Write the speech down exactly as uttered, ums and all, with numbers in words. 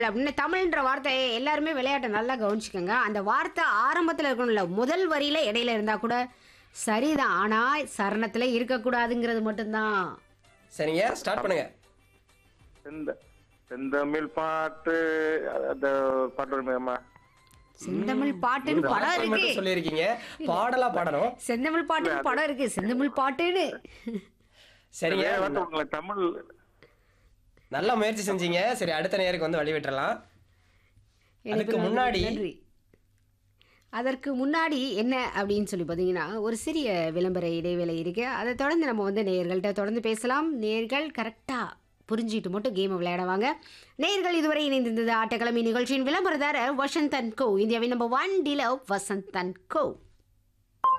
அப்படின்னு தமிழ்ன்ற வார்த்தையை எல்லாருமே விளையாட்டை நல்லா கவனிச்சுக்கோங்க. அந்த வார்த்தை ஆரம்பத்தில் இருக்கணும்ல, முதல் வரியில இடையில இருந்தா கூட சரிதான். ஆனா சரணத்துல இருக்கக்கூடாதுங்கிறது மட்டும்தான். சரிங்க, ஸ்டார்ட் பண்ணுங்க. செந்த செந்தமிழ் பாட்டு அந்த பாட்டு வருமேம்மா. செந்தமிழ் பாட்டுன்னு படம் வார்த்தை இருக்கு. மட்டும் சொல்லியிருக்கீங்க, பாடலா பாடணும். செந்தமிழ் பாட்டுன்னு படம் இருக்கு. செந்தமிழ் பாட்டுன்னு. சரிங்க, வேற வார்த்தை கொடுங்களேன், தமிழ். நல்ல முயற்சி செஞ்சீங்க. சரி, அடுத்த நேருக்கு வந்து வழி விட்டுறலாம். அதுக்கு எனக்கு முன்னாடி நன்றி. அதற்கு முன்னாடி என்ன அப்படின்னு சொல்லி பார்த்தீங்கன்னா, ஒரு சிறிய விளம்பர இடைவேளை இருக்கு. அதை தொடர்ந்து நம்ம வந்து நேயர்கள்ட்ட தொடர்ந்து பேசலாம். நேயர்கள் கரெக்டாக புரிஞ்சிட்டு மட்டும் கேமை விளையாடுவாங்க. நேயர்கள் இதுவரை இணைந்திருந்தது ஆட்டக்கிழமை நிகழ்ச்சியின் விளம்பரதாரர் வசந்த் அண்ட் கோ, இந்தியாவின் number one dealer Vasanth and go.